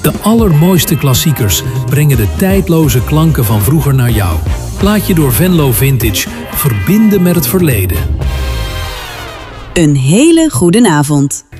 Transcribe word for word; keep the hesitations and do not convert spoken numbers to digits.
De allermooiste klassiekers brengen de tijdloze klanken van vroeger naar jou. Laat je door Venlo Vintage verbinden met het verleden. Een hele goede avond.